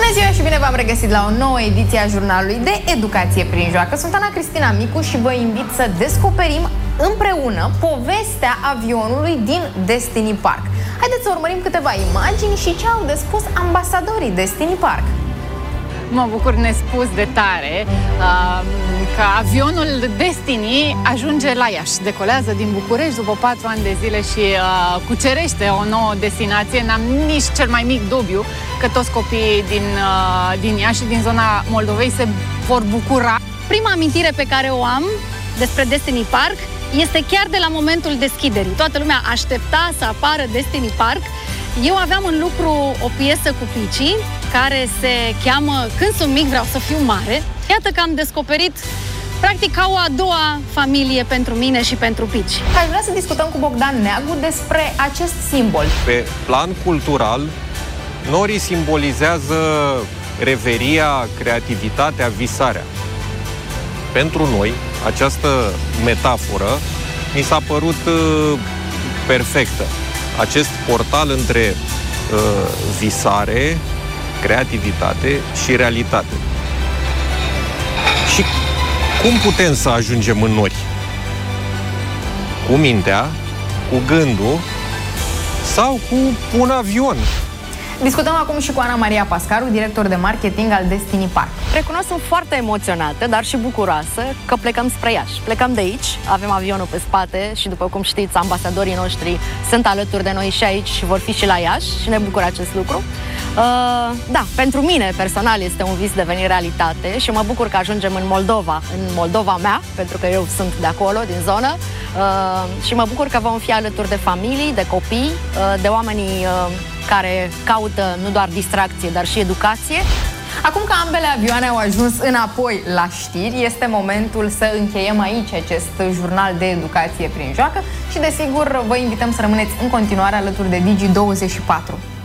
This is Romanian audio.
Bună ziua și bine v-am regăsit la o nouă ediție a jurnalului de educație prin joacă. Sunt Ana Cristina Micu și vă invit să descoperim împreună povestea avionului din Destiny Park. Haideți să urmărim câteva imagini și ce au de spus ambasadorii Destiny Park. Mă bucur nespus de tare că avionul Destiny ajunge la Iași. Decolează din București după 4 ani de zile și cucerește o nouă destinație. N-am nici cel mai mic dubiu că toți copiii din Iași și din zona Moldovei se vor bucura. Prima amintire pe care o am despre Destiny Park este chiar de la momentul deschiderii. Toată lumea aștepta să apară Destiny Park. Eu aveam în lucru o piesă cu Pici, care se cheamă Când sunt mic vreau să fiu mare. Iată că am descoperit practic ca o a doua familie pentru mine și pentru Pici. Aș vrea să discutăm cu Bogdan Neagu despre acest simbol. Pe plan cultural, norii simbolizează reveria, creativitatea, visarea. Pentru noi, această metaforă mi s-a părut perfectă. Acest portal între visare, creativitate și realitate. Și cum putem să ajungem în nori? Cu mintea, cu gândul sau cu un avion? Discutăm acum și cu Ana Maria Pascaru, director de marketing al Destiny Park. Recunosc, sunt foarte emoționată, dar și bucuroasă că plecăm spre Iași. Plecăm de aici, avem avionul pe spate și, după cum știți, ambasadorii noștri sunt alături de noi și aici și vor fi și la Iași și ne bucură acest lucru. Da, pentru mine personal este un vis devenit realitate și mă bucur că ajungem în Moldova mea, pentru că eu sunt de acolo, din zonă, și mă bucur că vom fi alături de familii, de copii, de oamenii care caută nu doar distracție, dar și educație. Acum că ambele avioane au ajuns înapoi la știri, este momentul să încheiem aici acest jurnal de educație prin joacă și, desigur, vă invităm să rămâneți în continuare alături de Digi24.